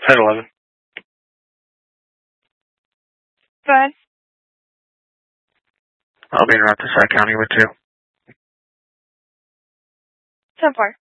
10-11. Go ahead. I'll be in route to Sac County with 2. 10-4.